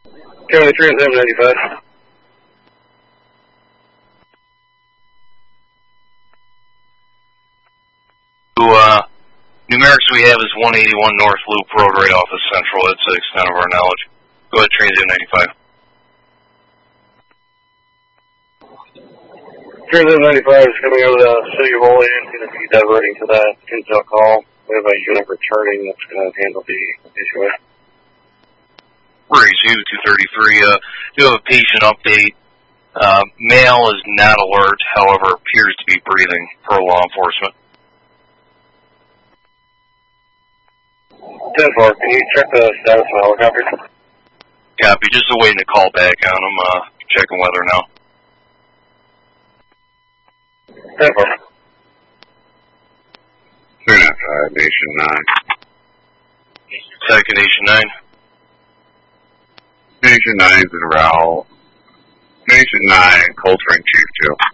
County 3795. Numerics we have is 181 North Loop Road right off of Central. It's the extent of our knowledge. Go ahead, Transit 95. Transit 95 is coming out of the city of Olean. It's going to be diverting to that intel call. We have a unit returning that's going to handle the issue. Raise you 233. Do have a patient update. Male is not alert, however, appears to be breathing per law enforcement. 10-4, can you check the status of the helicopter? Copy, just awaiting a call back on him, checking weather now. 10-4. 295, Nation 9. Second, Nation 9. Nation 9 is in Raoul. Nation 9, Coltrane Chief 2.